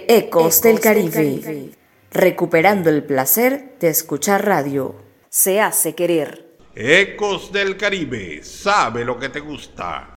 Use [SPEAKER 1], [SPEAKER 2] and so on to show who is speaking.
[SPEAKER 1] Ecos del Caribe, recuperando el placer de escuchar radio. Se hace querer.
[SPEAKER 2] Ecos del Caribe, sabe lo que te gusta.